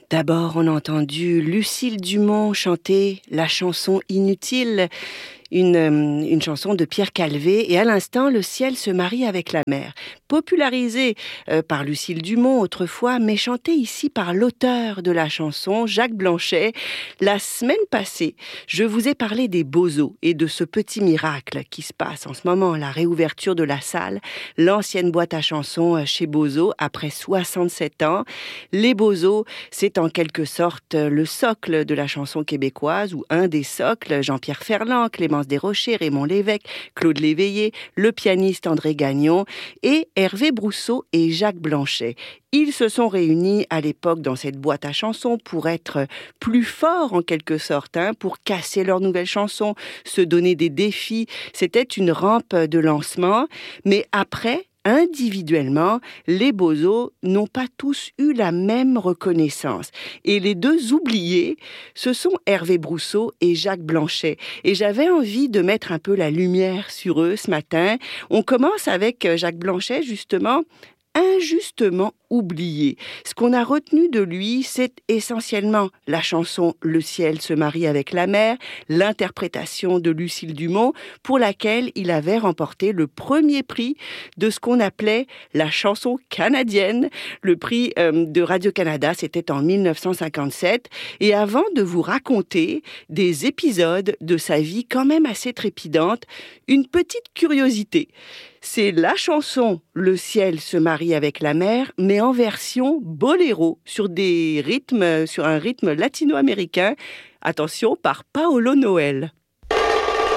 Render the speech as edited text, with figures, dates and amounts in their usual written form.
D'abord, on a entendu Lucille Dumont chanter la chanson Inutile, une chanson de Pierre Calvé. Et à l'instant, Le ciel se marie avec la mer. Popularisée par Lucille Dumont autrefois, mais chantée ici par l'auteur de la chanson, Jacques Blanchet. La semaine passée, je vous ai parlé des Beaux-Os et de ce petit miracle qui se passe en ce moment, la réouverture de la salle, l'ancienne boîte à chansons chez Beaux-Os après 67 ans. Les Beaux-Os, c'est en quelque sorte le socle de la chanson québécoise, ou un des socles. Jean-Pierre Ferland, Clémence Desrochers, Raymond Lévesque, Claude Léveillé, le pianiste André Gagnon et Hervé Brousseau et Jacques Blanchet. Ils se sont réunis à l'époque dans cette boîte à chansons pour être plus forts en quelque sorte, pour casser leurs nouvelles chansons, se donner des défis. C'était une rampe de lancement, mais après, individuellement, les Beaux-Os n'ont pas tous eu la même reconnaissance. Et les deux oubliés, ce sont Hervé Brousseau et Jacques Blanchet. Et j'avais envie de mettre un peu la lumière sur eux ce matin. On commence avec Jacques Blanchet, justement, injustement oublié. Ce qu'on a retenu de lui, c'est essentiellement la chanson « Le ciel se marie avec la mer », l'interprétation de Lucille Dumont, pour laquelle il avait remporté le premier prix de ce qu'on appelait la chanson canadienne. Le prix de Radio-Canada, c'était en 1957. Et avant de vous raconter des épisodes de sa vie quand même assez trépidante, une petite curiosité. C'est la chanson « Le ciel se marie avec la mer », mais en version boléro, sur un rythme latino-américain. Attention, par Paolo Noël.